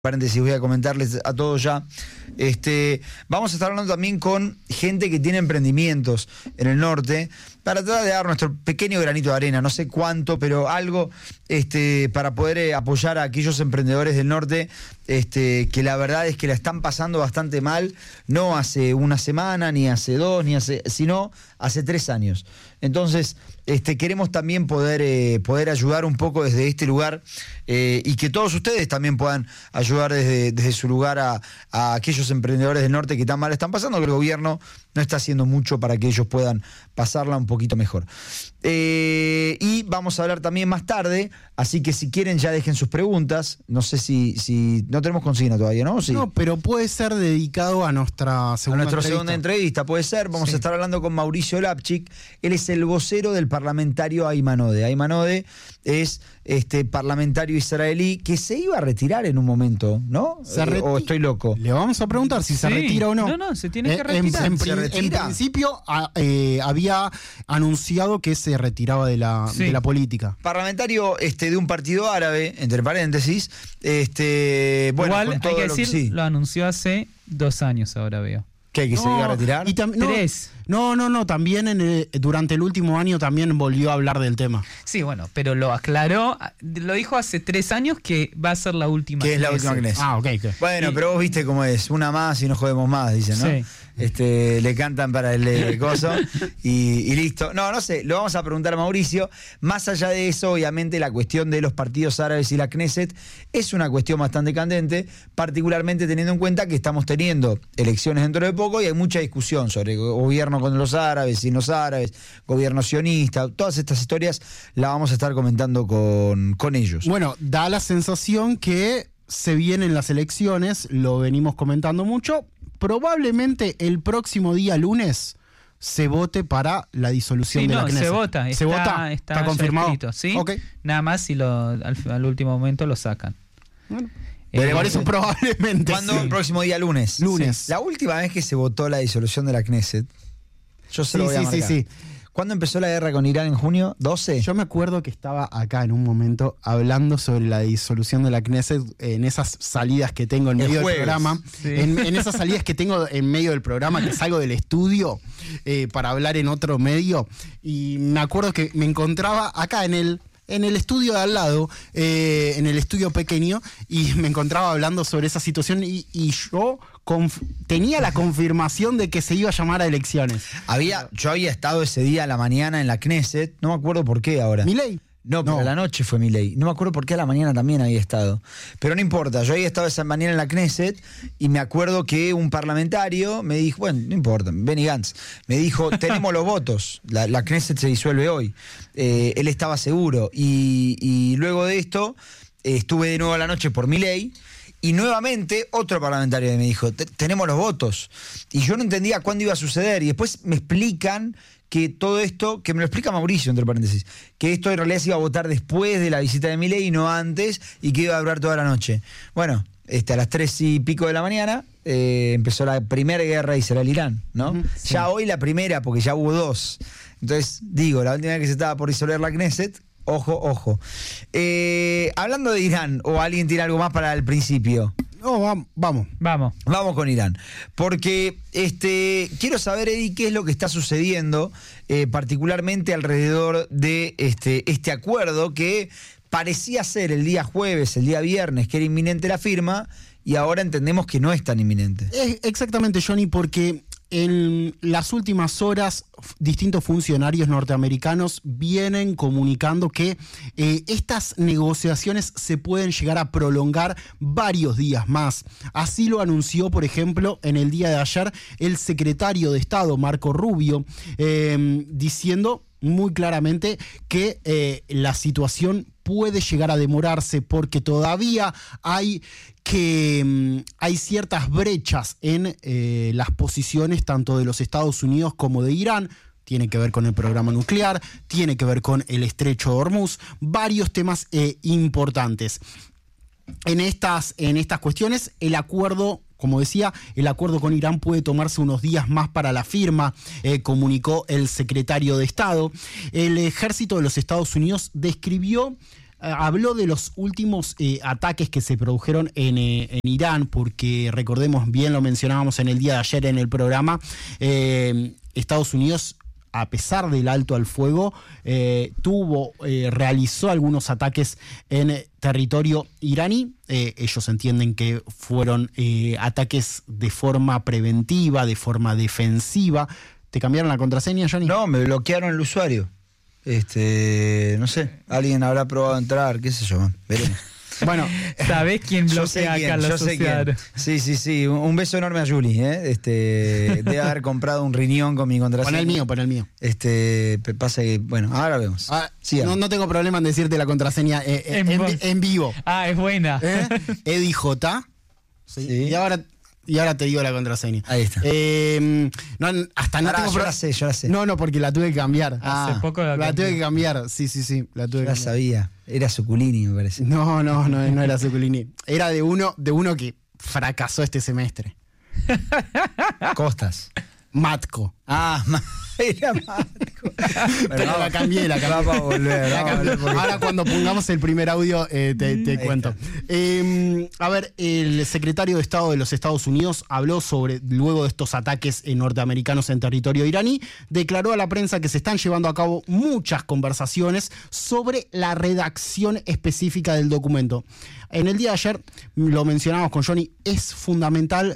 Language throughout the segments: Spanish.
Paréntesis, voy a comentarles a todos ya. Vamos a estar hablando también con gente que tiene emprendimientos en el norte para tratar de dar nuestro pequeño granito de arena, no sé cuánto, pero algo para poder apoyar a aquellos emprendedores del norte que la verdad es que la están pasando bastante mal, no hace una semana, ni hace dos, sino hace 3 años. Entonces, queremos también poder ayudar un poco desde este lugar y que todos ustedes también puedan ayudar desde su lugar a aquellos emprendedores del norte que tan mal están pasando, que el gobierno no está haciendo mucho para que ellos puedan pasarla un poquito mejor. Y vamos a hablar también más tarde, así que si quieren ya dejen sus preguntas. No sé si no tenemos consigna todavía, ¿no? Sí. No, pero puede ser dedicado a nuestra segunda entrevista, puede ser. Vamos a estar hablando con Mauricio Lapchik. Él es el vocero del parlamentario Ayman Odeh. Ayman Odeh es parlamentario israelí que se iba a retirar en un momento, ¿no? ¿O estoy loco? Le vamos a preguntar si se retira o no. No, se tiene que retirar. En principio había anunciado que se retiraba de la política. Parlamentario de un partido árabe, entre paréntesis. Bueno, igual con todo hay que lo decir, lo anunció hace 2 años ahora, veo. ¿Qué? ¿Que se iba a retirar? 3. No, también durante el último año también volvió a hablar del tema. Sí, bueno, pero lo aclaró, lo dijo hace 3 años que va a ser la última. Que es la última Knesset. Ah, ok. Bueno, pero vos viste cómo es, una más y no jodemos más, dicen, ¿no? Sí. Le cantan para el coso y listo. No sé, lo vamos a preguntar a Mauricio. Más allá de eso, obviamente la cuestión de los partidos árabes y la Knesset es una cuestión bastante candente, particularmente teniendo en cuenta que estamos teniendo elecciones dentro de poco y hay mucha discusión sobre gobierno con los árabes, sin los árabes, gobierno sionista, todas estas historias las vamos a estar comentando con ellos. Bueno, da la sensación que se vienen las elecciones, lo venimos comentando mucho. Probablemente el próximo día lunes se vote para la disolución de la Knesset. Se vota. ¿Está confirmado? Escrito, ¿sí? Okay. Nada más si al último momento lo sacan. Bueno, por eso probablemente. ¿Cuándo? El próximo día lunes. Lunes. La última vez que se votó la disolución de la Knesset, yo se lo voy a marcar. Sí. ¿Cuándo empezó la guerra con Irán? ¿En junio? ¿12? Yo me acuerdo que estaba acá en un momento hablando sobre la disolución de la Knesset en esas salidas que tengo en medio del programa. Sí. En esas salidas que tengo en medio del programa, que salgo del estudio para hablar en otro medio. Y me acuerdo que me encontraba acá en el estudio de al lado, en el estudio pequeño, y me encontraba hablando sobre esa situación y yo tenía la confirmación de que se iba a llamar a elecciones. Yo había estado ese día a la mañana en la Knesset, no me acuerdo por qué ahora. ¿Milei? No, pero a la noche fue Milei. No me acuerdo por qué a la mañana también había estado. Pero no importa, yo había estado esa mañana en la Knesset y me acuerdo que un parlamentario me dijo, bueno, no importa, Benny Gantz, me dijo, tenemos los votos, la Knesset se disuelve hoy. Él estaba seguro. Y luego de esto, estuve de nuevo a la noche por Milei. Y nuevamente otro parlamentario me dijo, tenemos los votos. Y yo no entendía cuándo iba a suceder. Y después me explican que todo esto, que me lo explica Mauricio, entre paréntesis, que esto en realidad se iba a votar después de la visita de Milei y no antes, y que iba a durar toda la noche. Bueno, a las 3 y pico de la mañana empezó la primera guerra Israel-Irán, ¿no? Sí. Ya hoy la primera, porque ya hubo 2. Entonces, digo, la última vez que se estaba por disolver la Knesset, ojo. Hablando de Irán, ¿o alguien tiene algo más para el principio? No, vamos. Vamos con Irán. Porque quiero saber, Eddie, qué es lo que está sucediendo, particularmente alrededor de este acuerdo que parecía ser el día jueves, el día viernes, que era inminente la firma, y ahora entendemos que no es tan inminente. Exactamente, Johnny, porque en las últimas horas distintos funcionarios norteamericanos vienen comunicando que estas negociaciones se pueden llegar a prolongar varios días más. Así lo anunció, por ejemplo, en el día de ayer el secretario de Estado, Marco Rubio, diciendo muy claramente que la situación puede llegar a demorarse porque todavía hay ciertas brechas en las posiciones tanto de los Estados Unidos como de Irán. Tiene que ver con el programa nuclear, tiene que ver con el estrecho de Hormuz, varios temas importantes. En estas cuestiones, el acuerdo, como decía, el acuerdo con Irán puede tomarse unos días más para la firma, comunicó el secretario de Estado. El ejército de los Estados Unidos describió habló de los últimos ataques que se produjeron en Irán, porque recordemos, bien lo mencionábamos en el día de ayer en el programa, Estados Unidos, a pesar del alto al fuego, realizó algunos ataques en territorio iraní. Ellos entienden que fueron ataques de forma preventiva, de forma defensiva. ¿Te cambiaron la contraseña, Johnny? No, me bloquearon el usuario. No sé, alguien habrá probado a entrar, qué sé yo, veremos. Bueno, ¿sabés quién bloquea a Carlos Sociar? Sí. Un beso enorme a Juli, Debe haber comprado un riñón con mi contraseña. Pon el mío. Pasa que, bueno, ahora vemos. No tengo problema en decirte la contraseña en vivo. Ah, es buena. Eddie J. Sí. Y ahora te digo la contraseña. Ahí está. Yo la sé. No, porque la tuve que cambiar. Hace poco la tuve que cambiar. Sí. La tuve que cambiar. Sabía. Era Suculini, me parece. No era Suculini. Era de uno que fracasó este semestre. Costas. Matco. Era Matco. Pero la cambié. Para volver. Ahora cuando pongamos el primer audio te cuento. El secretario de Estado de los Estados Unidos habló luego de estos ataques norteamericanos en territorio iraní, declaró a la prensa que se están llevando a cabo muchas conversaciones sobre la redacción específica del documento. En el día de ayer, lo mencionamos con Johnny, es fundamental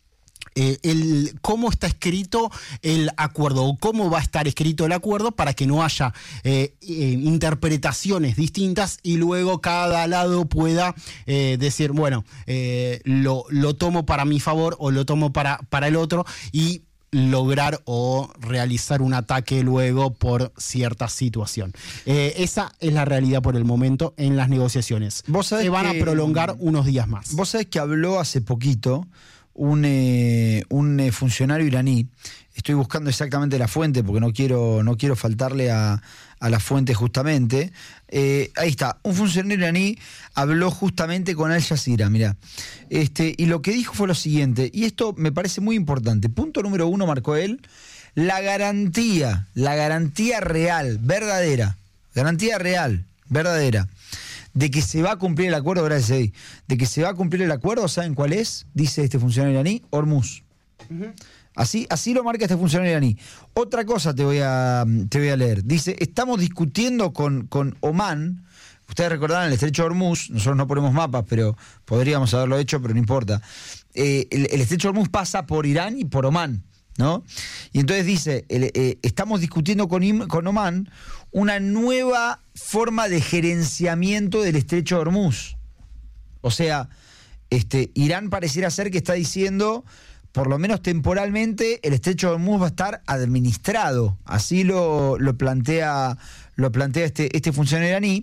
cómo está escrito el acuerdo o cómo va a estar escrito el acuerdo para que no haya interpretaciones distintas y luego cada lado pueda decir, bueno, lo tomo para mi favor o lo tomo para el otro y lograr o realizar un ataque luego por cierta situación. Esa es la realidad por el momento en las negociaciones. Se van a prolongar unos días más. Vos sabés que habló hace poquito un funcionario iraní. Estoy buscando exactamente la fuente porque no quiero faltarle a la fuente justamente. Ahí está, un funcionario iraní habló justamente con Al Jazeera, mirá. Y lo que dijo fue lo siguiente, y esto me parece muy importante. Punto número 1 marcó él: la garantía real, verdadera, de que se va a cumplir el acuerdo, gracias Eddie, de que se va a cumplir el acuerdo. ¿Saben cuál es? Dice este funcionario iraní: Hormuz. Uh-huh. Así lo marca este funcionario iraní. Otra cosa te voy a leer. Dice: estamos discutiendo con Omán. Ustedes recordarán el estrecho de Hormuz. Nosotros no ponemos mapas, pero podríamos haberlo hecho, pero no importa. El estrecho de Hormuz pasa por Irán y por Omán, ¿no? Y entonces dice, estamos discutiendo con Omán una nueva forma de gerenciamiento del estrecho de Hormuz. O sea, Irán pareciera ser que está diciendo, por lo menos temporalmente, el estrecho de Hormuz va a estar administrado. Así lo plantea este funcionario iraní.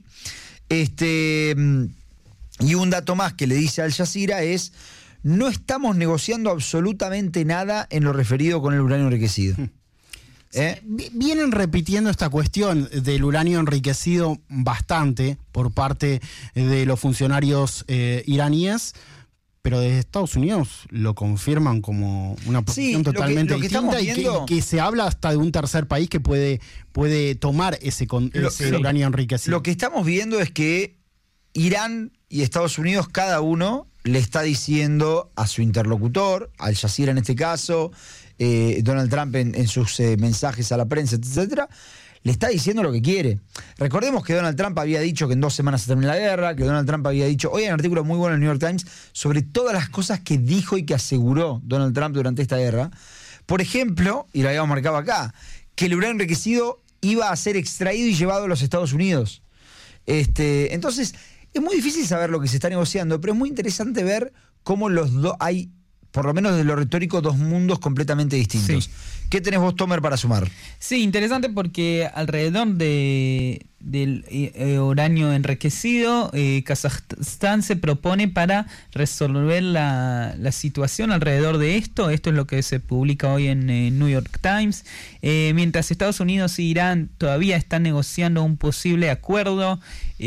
Y un dato más que le dice Al Jazeera es: no estamos negociando absolutamente nada en lo referido con el uranio enriquecido. Vienen repitiendo esta cuestión del uranio enriquecido bastante por parte de los funcionarios iraníes, pero desde Estados Unidos lo confirman como una posición totalmente distinta y que se habla hasta de un tercer país que puede tomar ese uranio enriquecido. Lo que estamos viendo es que Irán y Estados Unidos, cada uno le está diciendo a su interlocutor, Al Jazeera en este caso, Donald Trump en sus mensajes a la prensa, etcétera, le está diciendo lo que quiere. Recordemos que Donald Trump había dicho que en 2 semanas se termina la guerra, que Donald Trump había dicho, hoy hay un artículo muy bueno en el New York Times sobre todas las cosas que dijo y que aseguró Donald Trump durante esta guerra. Por ejemplo, y lo habíamos marcado acá, que el uranio enriquecido iba a ser extraído y llevado a los Estados Unidos. Entonces, es muy difícil saber lo que se está negociando, pero es muy interesante ver cómo los dos hay, por lo menos de lo retórico, 2 mundos completamente distintos. Sí. ¿Qué tenés vos, Tomer, para sumar? Sí, interesante porque alrededor del uranio enriquecido, Kazajstán se propone para resolver la situación alrededor de esto. Esto es lo que se publica hoy en New York Times. Mientras Estados Unidos e Irán todavía están negociando un posible acuerdo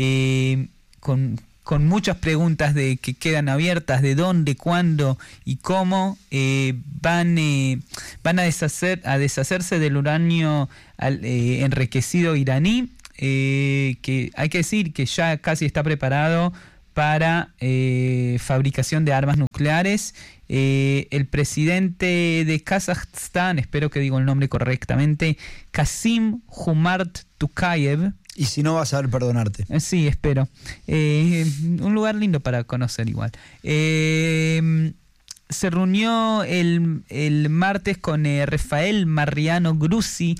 con muchas preguntas que quedan abiertas de dónde, cuándo y cómo van a deshacerse del uranio enriquecido iraní. que hay que decir que ya casi está preparado para fabricación de armas nucleares. El presidente de Kazajstán, espero que digo el nombre correctamente, Kassym-Jomart Tokayev. Y si no, vas a ver perdonarte. Sí, espero. Un lugar lindo para conocer igual. Se reunió el martes con Rafael Mariano Grossi.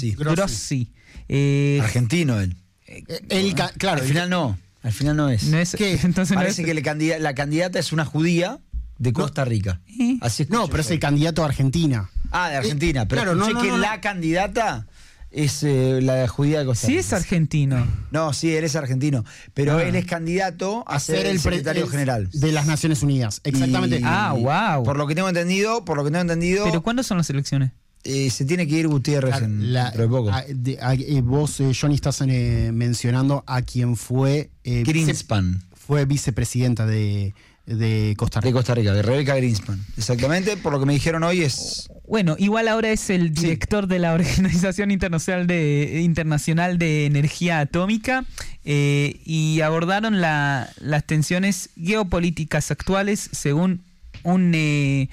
Argentino él. Claro, Al final no. Al final no es. No es ¿Qué? Entonces Parece no es, que la candidata es una judía de Costa Rica. Así no, pero es el candidato a Argentina. Ah, de Argentina. Pero claro, escuché que la candidata es la judía de Costa Rica. sí es argentino. No, sí, él es argentino. Pero él es candidato a ser el secretario general. De las Naciones Unidas. Exactamente. Wow. Por lo que tengo entendido. ¿Pero cuándo son las elecciones? Se tiene que ir Gutiérrez dentro de poco. Vos, Johnny, estás mencionando a quien fue Greenspan. Fue vicepresidenta de Costa Rica. De Costa Rica, de Rebeca Greenspan. Exactamente, por lo que me dijeron hoy es... Bueno, igual ahora es el director de la Organización Internacional de Energía Atómica y abordaron las tensiones geopolíticas actuales según un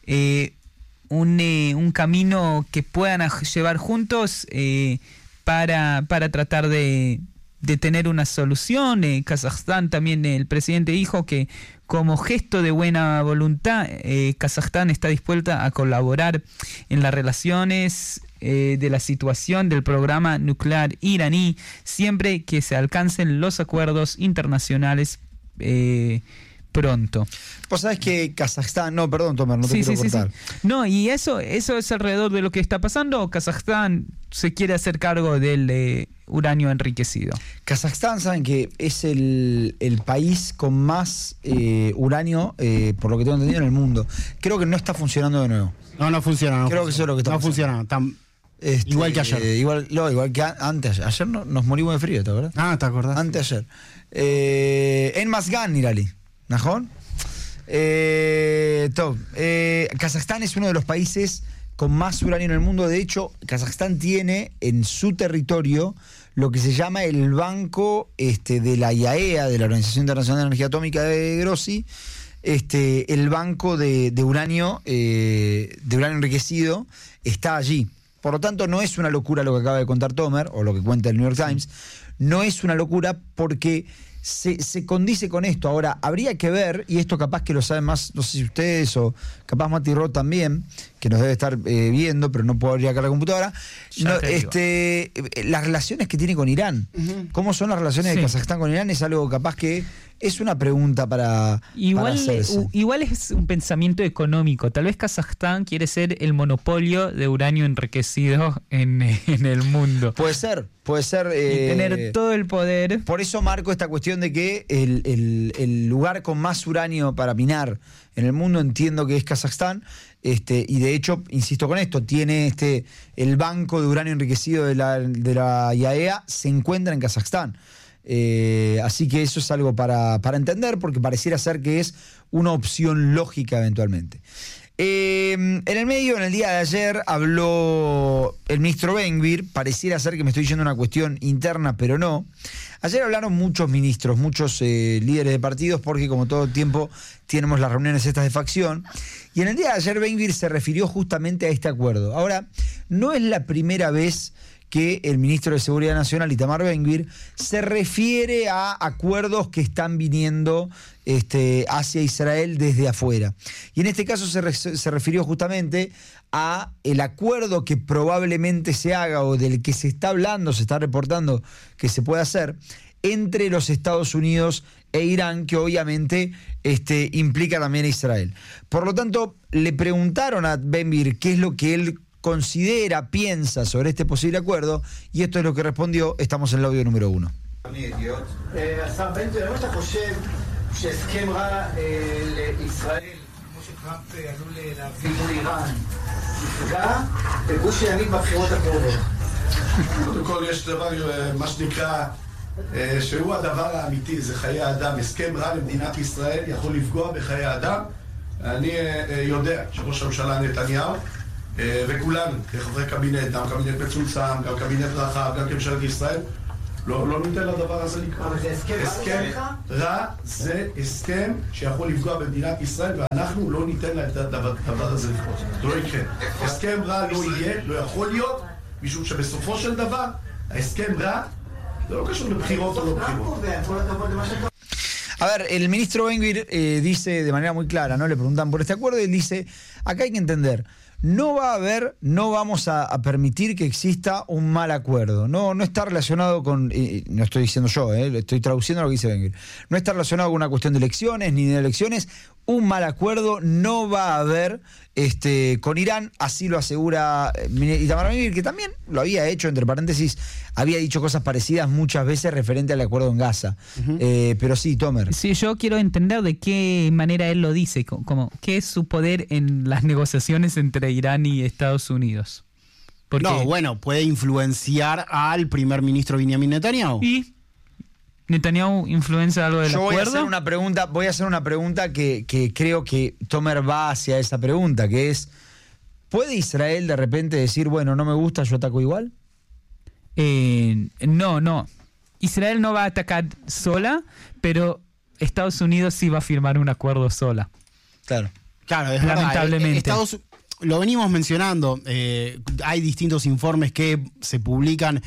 camino que puedan llevar juntos para tratar de tener una solución. Kazajstán también, el presidente dijo que como gesto de buena voluntad, Kazajstán está dispuesta a colaborar en las relaciones de la situación del programa nuclear iraní, siempre que se alcancen los acuerdos internacionales pronto. Vos sabés que Kazajstán... No, perdón, Tomer, no te quiero cortar. No, y eso es alrededor de lo que está pasando. Kazajstán se quiere hacer cargo del uranio enriquecido. Kazajstán, saben que es el país con más uranio, por lo que tengo entendido, en el mundo. Creo que no está funcionando de nuevo. No funciona. Creo que eso es lo que está pasando. No funciona. Igual que ayer. Igual que antes. Ayer nos morimos de frío, ¿te acordás? ¿te acordás? Anteayer. En Mazgan, Nirali. ¿Najón? Kazajstán es uno de los países con más uranio en el mundo. De hecho, Kazajstán tiene en su territorio lo que se llama el banco de la IAEA, de la Organización Internacional de Energía Atómica de Grossi, el banco de uranio enriquecido está allí. Por lo tanto, no es una locura lo que acaba de contar Tomer, o lo que cuenta el New York Times. No es una locura porque se condice con esto. Ahora, habría que ver, y esto capaz que lo saben más, no sé si ustedes o capaz Mati Roth también, que nos debe estar viendo, pero no puedo abrir acá la computadora, las relaciones que tiene con Irán. ¿Cómo son las relaciones de Kazajstán con Irán? Es algo capaz que es una pregunta para hacerse. Igual es un pensamiento económico. Tal vez Kazajstán quiere ser el monopolio de uranio enriquecido en el mundo. Puede ser. Y tener todo el poder. Por eso marco esta cuestión de que el lugar con más uranio para minar en el mundo entiendo que es Kazajstán. Y de hecho, insisto con esto, tiene el banco de uranio enriquecido de la IAEA se encuentra en Kazajstán. Así que eso es algo para entender, porque pareciera ser que es una opción lógica eventualmente. En el medio, en el día de ayer, habló el ministro Ben-Gvir. Pareciera ser que me estoy yendo a una cuestión interna, pero no. Ayer hablaron muchos ministros, muchos líderes de partidos, porque como todo el tiempo tenemos las reuniones estas de facción. Y en el día de ayer Ben-Gvir se refirió justamente a este acuerdo. Ahora, no es la primera vez que el ministro de Seguridad Nacional, Itamar Ben-Gvir, se refiere a acuerdos que están viniendo hacia Israel desde afuera. Y en este caso se refirió justamente a el acuerdo que probablemente se haga, o del que se está hablando, se está reportando que se puede hacer, entre los Estados Unidos e Irán, que obviamente implica también a Israel. Por lo tanto, le preguntaron a Ben-Gvir qué es lo que él piensa sobre este posible acuerdo, y esto es lo que respondió. Estamos en el audio número 1. השר בן גביר, האם אתה חושב שהסכם רע לישראל, כמו שטראמפ עלול להביא מול איראן, יפגע בגוש הימין בבחירות הקרובות? קודם כל יש דבר, מה שנקרא, שהוא הדבר האמיתי, זה חיי אדם. הסכם רע למדינת ישראל יכול לפגוע בחיי אדם. אני יודע שראש הממשלה נתניהו וכולנו, כחברי קבינט, גם קבינט מצומצם, גם קבינט רחב, גם כממשלת ישראל, לא ניתן לדבר הזה לקרות. אבל זה הסכם הסכם רע, זה הסכם שיכול לפגוע במדינת ישראל, ואנחנו לא ניתן לה את הדבר הזה לקרות. זה לא יקרה. הסכם רע לא יהיה, לא יכול להיות, משום שבסופו של דבר, ההסכם רע, זה לא קשור לבחירות או לא בחירות. A ver, el ministro Ben-Gvir dice de manera muy clara, ¿no? Le preguntan por este acuerdo y él dice, acá hay que entender, no vamos a permitir que exista un mal acuerdo. No está relacionado con, no estoy diciendo yo, estoy traduciendo lo que dice Ben-Gvir. No está relacionado con una cuestión de elecciones ni de elecciones. Un mal acuerdo no va a haber con Irán, así lo asegura Itamar Ben-Gvir, que también lo había hecho, entre paréntesis, había dicho cosas parecidas muchas veces referente al acuerdo en Gaza. Pero sí, Tomer. Sí, yo quiero entender de qué manera él lo dice, como qué es su poder en las negociaciones entre Irán y Estados Unidos. Porque, no, bueno, puede influenciar al primer ministro Benjamin Netanyahu. ¿Y Netanyahu influencia algo del acuerdo? Voy a hacer una pregunta que creo que Tomer va hacia esa pregunta, que es, ¿puede Israel de repente decir, bueno, no me gusta, yo ataco igual? No. Israel no va a atacar sola, pero Estados Unidos sí va a firmar un acuerdo sola. Claro, es lamentablemente. Lo venimos mencionando, hay distintos informes que se publican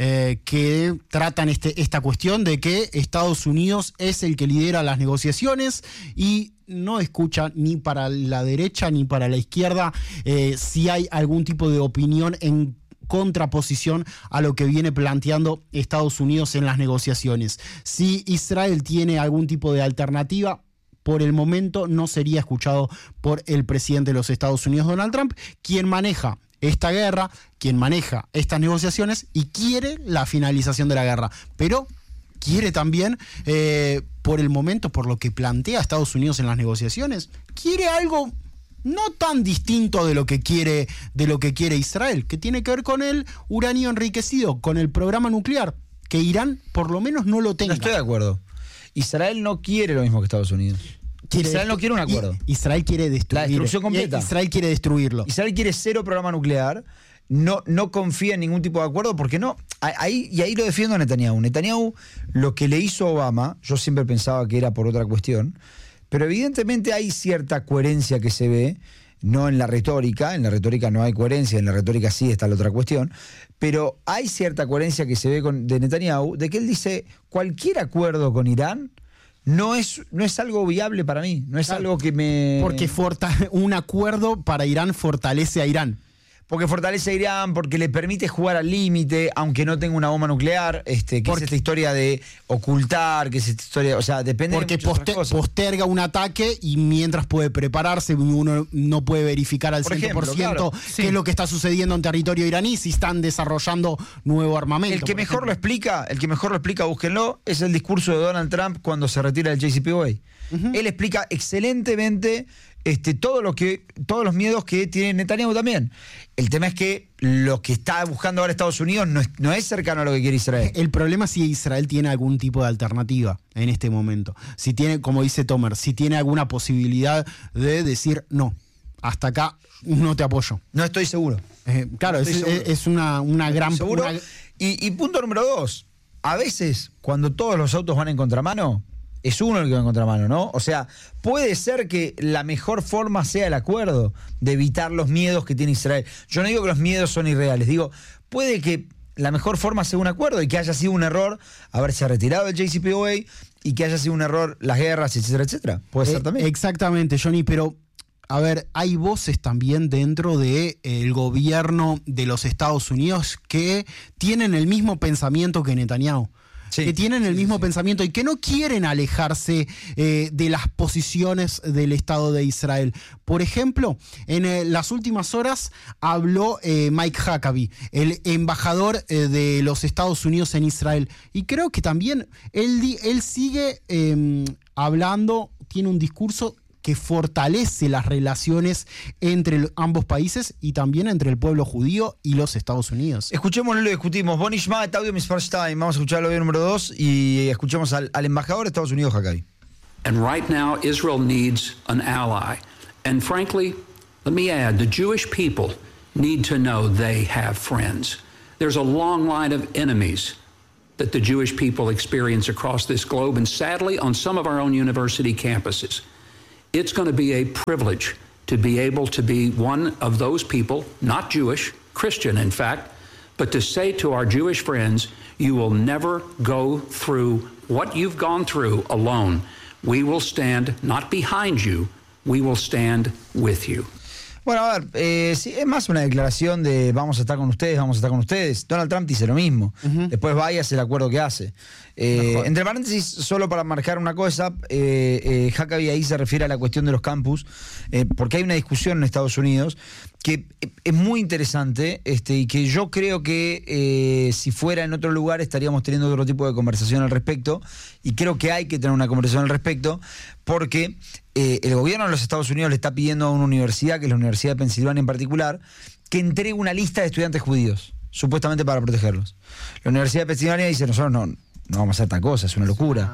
que tratan esta cuestión de que Estados Unidos es el que lidera las negociaciones y no escucha ni para la derecha ni para la izquierda si hay algún tipo de opinión en contraposición a lo que viene planteando Estados Unidos en las negociaciones. Si Israel tiene algún tipo de alternativa, por el momento no sería escuchado por el presidente de los Estados Unidos, Donald Trump, quien maneja esta guerra, quien maneja estas negociaciones y quiere la finalización de la guerra. Pero quiere también, por el momento, por lo que plantea Estados Unidos en las negociaciones, quiere algo no tan distinto de lo que quiere Israel, que tiene que ver con el uranio enriquecido, con el programa nuclear, que Irán por lo menos no lo tenga. No estoy de acuerdo. Israel no quiere lo mismo que Estados Unidos. Israel no quiere un acuerdo. Israel quiere destruir. La destrucción completa. Israel quiere destruirlo. Israel quiere cero programa nuclear. No confía en ningún tipo de acuerdo porque no. Ahí lo defiendo a Netanyahu. Netanyahu, lo que le hizo Obama, yo siempre pensaba que era por otra cuestión, pero evidentemente hay cierta coherencia que se ve, no en la retórica no hay coherencia, en la retórica sí está la otra cuestión, pero hay cierta coherencia que se ve de Netanyahu, de que él dice, cualquier acuerdo con Irán no es algo viable para mí, no es algo que me... Porque un acuerdo para Irán fortalece a Irán. Porque fortalece a Irán, porque le permite jugar al límite, aunque no tenga una bomba nuclear, que es esta historia de ocultar, que es esta historia, o sea, depende porque de muchas otras cosas. Posterga un ataque y mientras puede prepararse, uno no puede verificar al 100% claro, qué es lo que está sucediendo en territorio iraní, si están desarrollando nuevo armamento. El que mejor lo explica, búsquenlo, es el discurso de Donald Trump cuando se retira del JCPOA. Él explica excelentemente todos los miedos que tiene Netanyahu también. El tema es que lo que está buscando ahora Estados Unidos no es cercano a lo que quiere Israel. El problema es si Israel tiene algún tipo de alternativa en este momento. Si tiene, como dice Tomer, si tiene alguna posibilidad de decir no, hasta acá no te apoyo. No estoy seguro. Claro, es una gran... Seguro. Y punto número 2. A veces, cuando todos los autos van en contramano, es uno el que va en contramano, ¿no? O sea, puede ser que la mejor forma sea el acuerdo, de evitar los miedos que tiene Israel. Yo no digo que los miedos son irreales, digo, puede que la mejor forma sea un acuerdo y que haya sido un error haberse retirado del JCPOA y que haya sido un error las guerras, etcétera, etcétera. Puede ser también. Exactamente, Johnny, pero... A ver, hay voces también dentro del gobierno de los Estados Unidos que tienen el mismo pensamiento que Netanyahu. Que tienen el mismo pensamiento y que no quieren alejarse de las posiciones del Estado de Israel. Por ejemplo, en las últimas horas habló Mike Huckabee, el embajador de los Estados Unidos en Israel. Y creo que también él sigue hablando, tiene un discurso que fortalece las relaciones entre ambos países y también entre el pueblo judío y los Estados Unidos. Escuchémoslo y lo discutimos. Bonishma, audio Misfarstein. Vamos a escuchar el audio número 2 y escuchemos al embajador de Estados Unidos, Huckabee. And right now, Israel needs an ally. And frankly, let me add, the Jewish people need to know they have friends. There's a long line of enemies that the Jewish people experience across this globe and sadly on some of our own university campuses. It's going to be a privilege to be able to be one of those people, not Jewish, Christian in fact, but to say to our Jewish friends, you will never go through what you've gone through alone. We will stand not behind you, we will stand with you. Bueno, a ver, sí, es más una declaración de vamos a estar con ustedes, vamos a estar con ustedes. Donald Trump dice lo mismo. Después va y hace el acuerdo que hace. Entre paréntesis, solo para marcar una cosa, Huckabee ahí se refiere a la cuestión de los campus, porque hay una discusión en Estados Unidos que es muy interesante y que yo creo que si fuera en otro lugar estaríamos teniendo otro tipo de conversación al respecto, y creo que hay que tener una conversación al respecto porque el gobierno de los Estados Unidos le está pidiendo a una universidad, que es la Universidad de Pensilvania en particular, que entregue una lista de estudiantes judíos, supuestamente para protegerlos. La Universidad de Pensilvania dice, nosotros no vamos a hacer tal cosa, es una locura.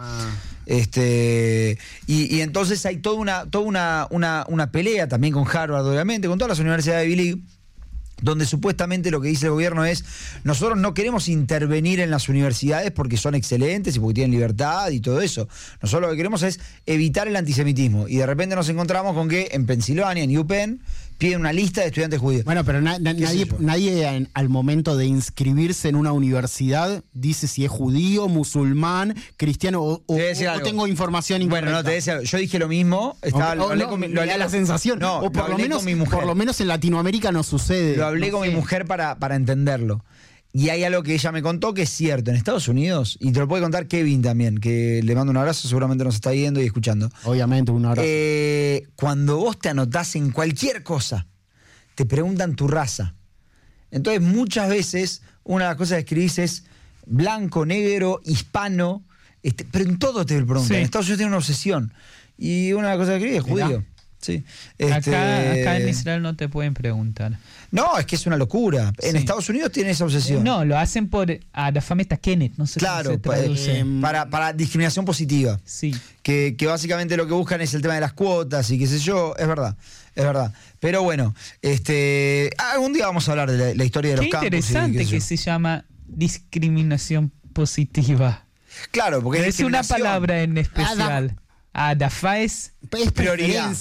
Y entonces hay toda una pelea también con Harvard, obviamente, con todas las universidades de Ivy League, donde supuestamente lo que dice el gobierno es, nosotros no queremos intervenir en las universidades porque son excelentes y porque tienen libertad y todo eso. Nosotros lo que queremos es evitar el antisemitismo. Y de repente nos encontramos con que en Pensilvania, en UPenn, piden una lista de estudiantes judíos. Bueno, pero nadie al momento de inscribirse en una universidad dice si es judío, musulmán, cristiano o tengo información incorrecta. Bueno, no, te decía, yo dije lo mismo. Lo hablé la sensación. No, o por lo menos en Latinoamérica no sucede. Lo hablé con mi mujer para entenderlo. Y hay algo que ella me contó que es cierto. En Estados Unidos, y te lo puede contar Kevin también, que le mando un abrazo, seguramente nos está viendo y escuchando. Obviamente, un abrazo. Cuando vos te anotás en cualquier cosa, te preguntan tu raza. Entonces, muchas veces, una de las cosas que escribís es blanco, negro, hispano, pero en todo te preguntan. Sí. En Estados Unidos tiene una obsesión. Y una de las cosas que escribís es judío. Sí. Acá en Israel no te pueden preguntar. No, es que es una locura. En Estados Unidos tienen esa obsesión. No, lo hacen por Adafameta Kenneth, no sé claro, cómo se traduce. Para discriminación positiva. Sí. Que básicamente lo que buscan es el tema de las cuotas y qué sé yo, es verdad. Pero bueno, algún día vamos a hablar de la historia de los campos. Qué interesante que se llama discriminación positiva. Claro, porque es una palabra en especial. Adafa es prioridad.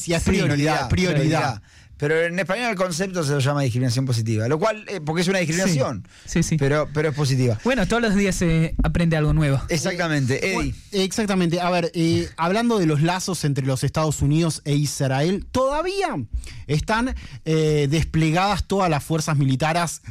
Pero en español el concepto se lo llama discriminación positiva, lo cual, porque es una discriminación, sí. Pero es positiva. Bueno, todos los días se aprende algo nuevo. Exactamente, Eddie. Exactamente, a ver, hablando de los lazos entre los Estados Unidos e Israel, todavía están desplegadas todas las fuerzas militares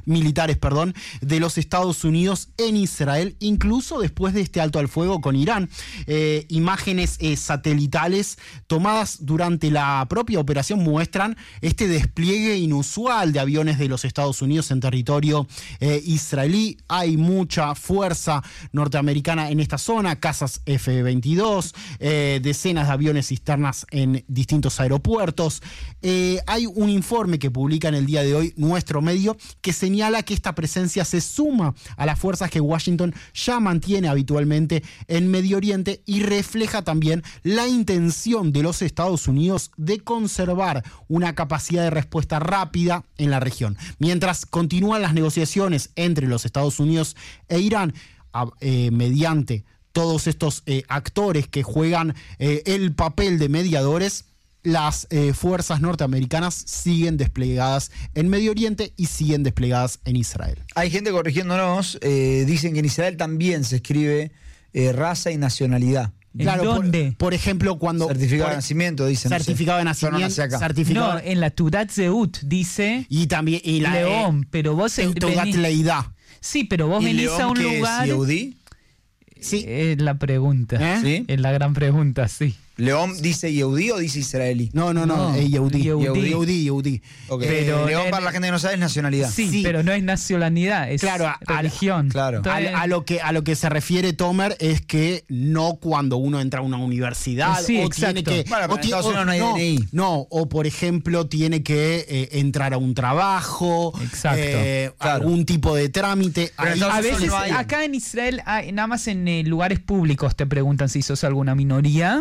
de los Estados Unidos en Israel, incluso después de este alto al fuego con Irán. Imágenes satelitales tomadas durante la propia operación muestran este despliegue inusual de aviones de los Estados Unidos en territorio israelí. Hay mucha fuerza norteamericana en esta zona, cazas F-22, decenas de aviones cisternas en distintos aeropuertos. Hay un informe que publica en el día de hoy nuestro medio que señala que esta presencia se suma a las fuerzas que Washington ya mantiene habitualmente en Medio Oriente y refleja también la intención de los Estados Unidos de conservar una capacidad de respuesta rápida en la región. Mientras continúan las negociaciones entre los Estados Unidos e Irán, mediante todos estos actores que juegan el papel de mediadores, las fuerzas norteamericanas siguen desplegadas en Medio Oriente y siguen desplegadas en Israel. Hay gente corrigiéndonos, dicen que en Israel también se escribe raza y nacionalidad. Claro, ¿dónde? Por ejemplo, cuando... Certificado de nacimiento, dicen. Certificado de nacimiento. No, en la Tudat Zeut dice... Y también... Y la León, pero vos... Tudat Leidá. Sí, pero vos venís a un lugar... ¿Y Yehudí? Sí. Es la pregunta. ¿Sí? Es la gran pregunta, sí. ¿León dice Yehudí o dice israelí? No, Yehudí. Okay. Pero León, para la gente que no sabe, es nacionalidad. Sí, pero no es nacionalidad, es religión. Claro. Entonces, a lo que se refiere Tomer es que no cuando uno entra a una universidad o tiene que... Bueno, en Estados Unidos no hay DNI. No, o por ejemplo tiene que entrar a un trabajo, algún tipo de trámite. A veces acá en Israel, nada más en lugares públicos te preguntan si sos alguna minoría. Es verdad.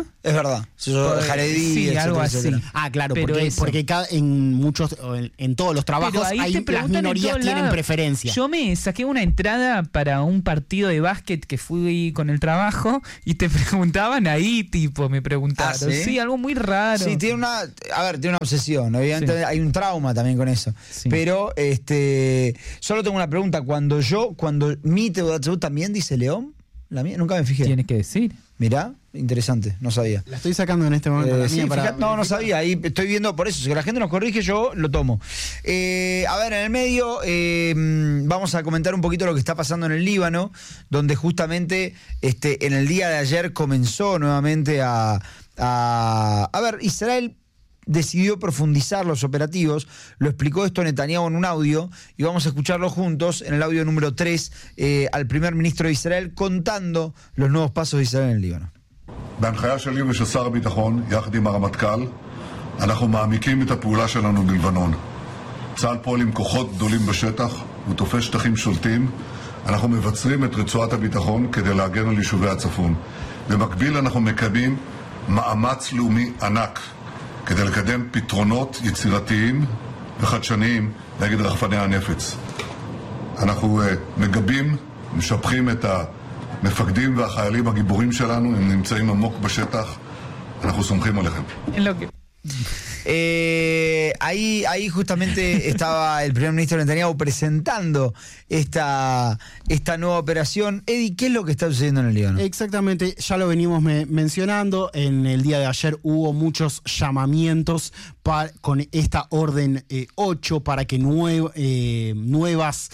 verdad. Jaredí, sí, etcétera, algo etcétera. así. Ah, claro, Pero porque en todos los trabajos Pero ahí hay, te las preguntan en minorías todos tienen lados. preferencia. Yo me saqué una entrada para un partido de básquet que fui con el trabajo y te preguntaban ahí, tipo, me preguntaron. ¿Ah, sí? Sí, algo muy raro. Sí, tiene una obsesión, obviamente Sí. hay un trauma también con eso. Sí. Pero solo tengo una pregunta, cuando mi Teudat Zehut también dice León, la mía nunca me fijé. Tienes que decir. Mirá, interesante, no sabía. La estoy sacando en este momento. la Sí, mía para no sabía, ahí estoy viendo, por eso, si la gente nos corrige, yo lo tomo. A ver, en el medio vamos a comentar un poquito lo que está pasando en el Líbano, donde justamente en el día de ayer comenzó nuevamente a ver, Israel decidió profundizar los operativos, lo explicó esto Netanyahu en un audio, y vamos a escucharlo juntos en el audio número 3, al primer ministro de Israel contando los nuevos pasos de Israel en el Líbano. בהנחיה שלי ושל שר הביטחון, יחד עם הרמטכ"ל, אנחנו מעמיקים את הפעולה שלנו בלבנון. צה"ל פועל עם כוחות גדולים בשטח, הוא תופס שטחים שולטים. אנחנו מבצרים את רצועת הביטחון כדי להגן על יישובי הצפון. במקביל אנחנו מקיימים מאמץ לאומי ענק כדי לקדם פתרונות יצירתיים וחדשניים נגד רחפני הנפץ. אנחנו מגבים, משבחים את המפקדים והחיילים הגיבורים שלנו, הם נמצאים עמוק בשטח, אנחנו סומכים עליכם. En lo que... Ahí justamente estaba el primer ministro Netanyahu presentando esta nueva operación. Eddie, ¿qué es lo que está sucediendo en el Líbano? Exactamente, ya lo venimos mencionando. En el día de ayer hubo muchos llamamientos con esta orden 8 para que nuevas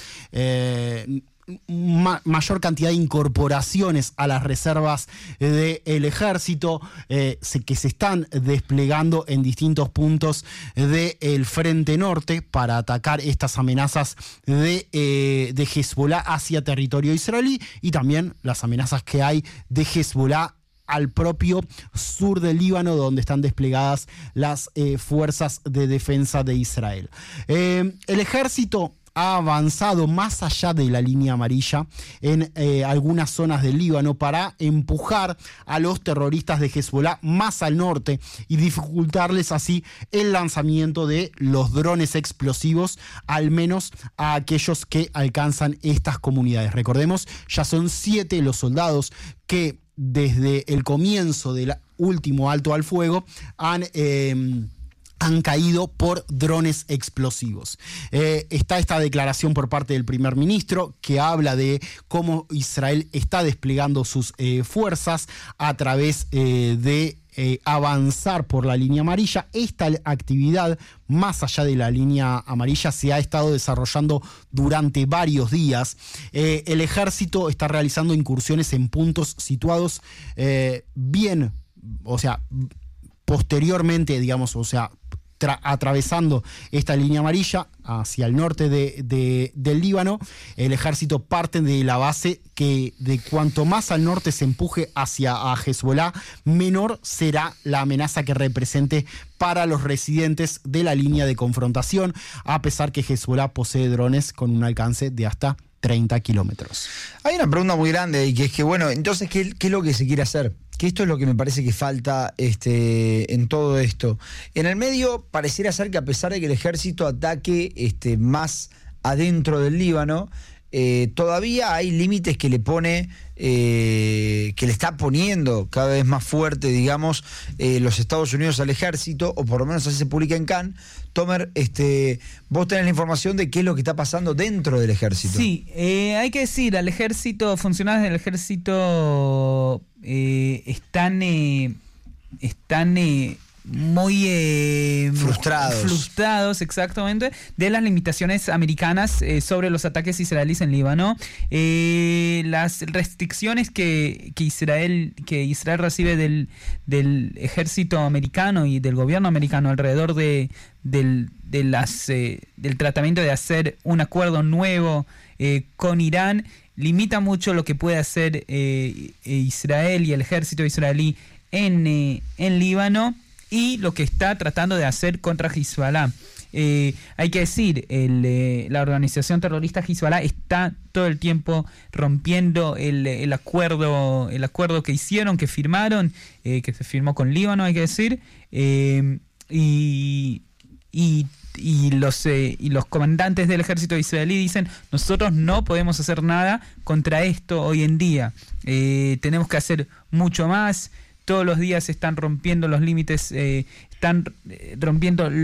mayor cantidad de incorporaciones a las reservas del ejército que se están desplegando en distintos puntos del frente norte para atacar estas amenazas de Hezbollah hacia territorio israelí, y también las amenazas que hay de Hezbollah al propio sur del Líbano, donde están desplegadas las fuerzas de defensa de Israel. El ejército ha avanzado más allá de la línea amarilla en algunas zonas del Líbano para empujar a los terroristas de Hezbollah más al norte y dificultarles así el lanzamiento de los drones explosivos, al menos a aquellos que alcanzan estas comunidades. Recordemos, ya son 7 los soldados que desde el comienzo del último alto al fuego han caído por drones explosivos. Está esta declaración por parte del primer ministro que habla de cómo Israel está desplegando sus fuerzas a través de avanzar por la línea amarilla. Esta actividad, más allá de la línea amarilla, se ha estado desarrollando durante varios días. El ejército está realizando incursiones en puntos situados posteriormente, digamos, atravesando esta línea amarilla hacia el norte del Líbano. El ejército parte de la base que de cuanto más al norte se empuje hacia Hezbollah, menor será la amenaza que represente para los residentes de la línea de confrontación, a pesar que Hezbollah posee drones con un alcance de hasta 30 kilómetros. Hay una pregunta muy grande, y que es que, bueno, entonces, ¿qué es lo que se quiere hacer? Que esto es lo que me parece que falta en todo esto. En el medio pareciera ser que, a pesar de que el ejército ataque más adentro del Líbano, todavía hay límites que le pone, que le está poniendo cada vez más fuerte, digamos, los Estados Unidos al ejército, o por lo menos así se publica en Cannes. Tomer, vos tenés la información de qué es lo que está pasando dentro del ejército. Sí, hay que decir, al ejército, funcionarios del ejército están muy frustrados exactamente de las limitaciones americanas sobre los ataques israelíes en Líbano. Las restricciones que Israel recibe del ejército americano y del gobierno americano alrededor del tratamiento de hacer un acuerdo nuevo con Irán limita mucho lo que puede hacer Israel y el ejército israelí en Líbano, y lo que está tratando de hacer contra Hezbollah. hay que decir, la organización terrorista Hezbollah está todo el tiempo rompiendo el acuerdo que hicieron, que firmaron, que se firmó con Líbano, hay que decir, y los comandantes del ejército israelí dicen: nosotros no podemos hacer nada contra esto hoy en día, tenemos que hacer mucho más. Todos los días están rompiendo los límites, están rompiendo